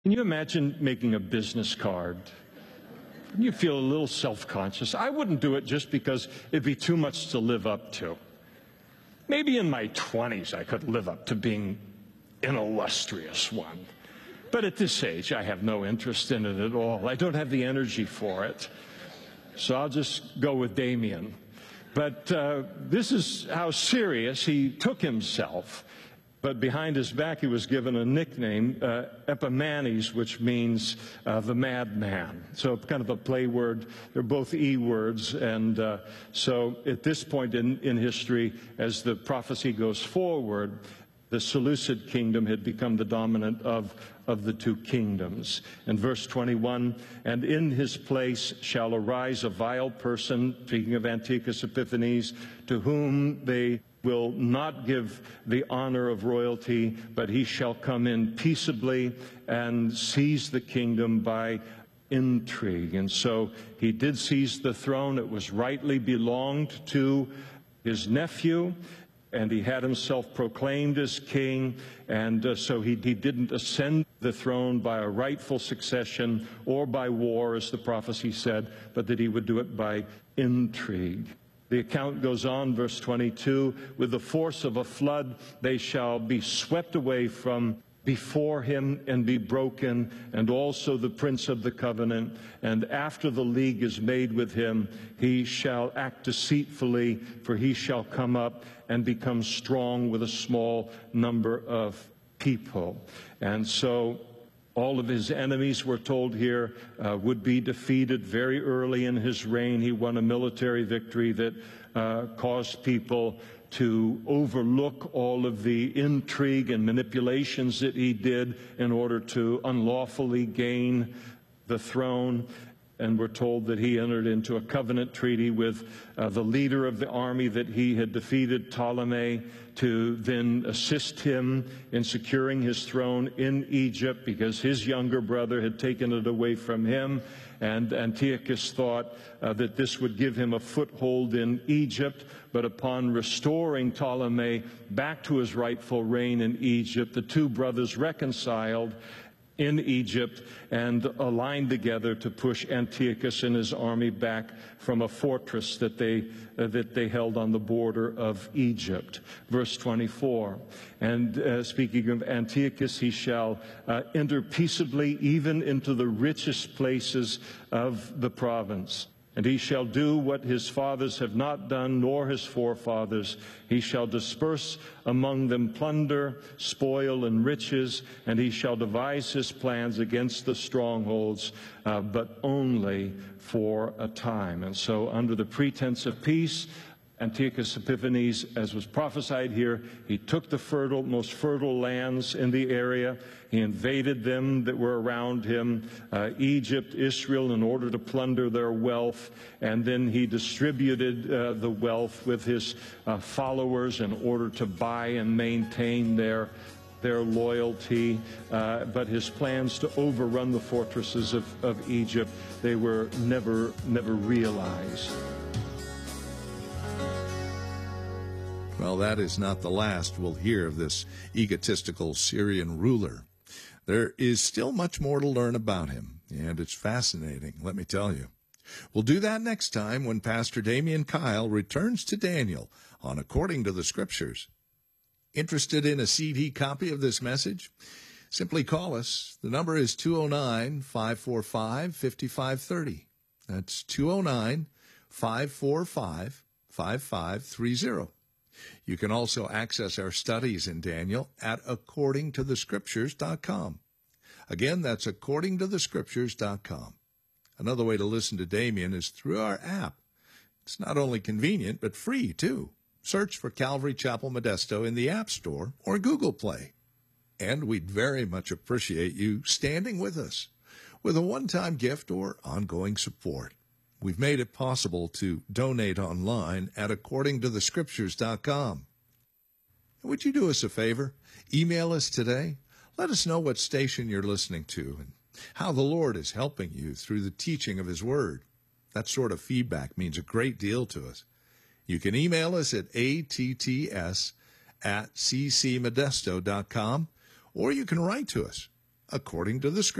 Can you imagine making a business card? You feel a little self-conscious. I wouldn't do it just because it'd be too much to live up to. Maybe in my 20s I could live up to being an illustrious one. But at this age, I have no interest in it at all. I don't have the energy for it. So I'll just go with Damien. But this is how serious he took himself. But behind his back, he was given a nickname, Epimanes, which means the madman. So kind of a play word. They're both E words. And so at this point in history, as the prophecy goes forward, the Seleucid kingdom had become the dominant of the two kingdoms. In verse 21, and in his place shall arise a vile person, speaking of Antiochus Epiphanes, to whom they will not give the honor of royalty, but he shall come in peaceably and seize the kingdom by intrigue. And so he did seize the throne. It was rightly belonged to his nephew, and he had himself proclaimed as king, and so he didn't ascend the throne by a rightful succession or by war, as the prophecy said, but that he would do it by intrigue. The account goes on, verse 22, with the force of a flood they shall be swept away from before him and be broken, and also the prince of the covenant. And after the league is made with him, he shall act deceitfully, for he shall come up and become strong with a small number of people. And so all of his enemies, we're told here, would be defeated very early in his reign. He won a military victory that caused people to overlook all of the intrigue and manipulations that he did in order to unlawfully gain the throne. And we're told that he entered into a covenant treaty with the leader of the army that he had defeated, Ptolemy, to then assist him in securing his throne in Egypt because his younger brother had taken it away from him. And Antiochus thought that this would give him a foothold in Egypt. But upon restoring Ptolemy back to his rightful reign in Egypt, the two brothers reconciled in Egypt and aligned together to push Antiochus and his army back from a fortress that they held on the border of Egypt. Verse 24, and speaking of Antiochus, he shall enter peaceably even into the richest places of the province. And he shall do what his fathers have not done, nor his forefathers. He shall disperse among them plunder, spoil, and riches, and he shall devise his plans against the strongholds, but only for a time. And so under the pretense of peace, Antiochus Epiphanes, as was prophesied here, he took the most fertile lands in the area. He invaded them that were around him, Egypt, Israel, in order to plunder their wealth. And then he distributed the wealth with his followers in order to buy and maintain their loyalty. But his plans to overrun the fortresses of Egypt, they were never realized. Well, that is not the last we'll hear of this egotistical Syrian ruler. There is still much more to learn about him, and it's fascinating, let me tell you. We'll do that next time when Pastor Damian Kyle returns to Daniel on According to the Scriptures. Interested in a CD copy of this message? Simply call us. The number is 209-545-5530. That's 209-545-5530. You can also access our studies in Daniel at accordingtothescriptures.com. Again, that's accordingtothescriptures.com. Another way to listen to Damien is through our app. It's not only convenient, but free, too. Search for Calvary Chapel Modesto in the App Store or Google Play. And we'd very much appreciate you standing with us with a one-time gift or ongoing support. We've made it possible to donate online at accordingtothescriptures.com. Would you do us a favor? Email us today. Let us know what station you're listening to and how the Lord is helping you through the teaching of His Word. That sort of feedback means a great deal to us. You can email us at atts@ccmodesto.com, or you can write to us. according to the scriptures.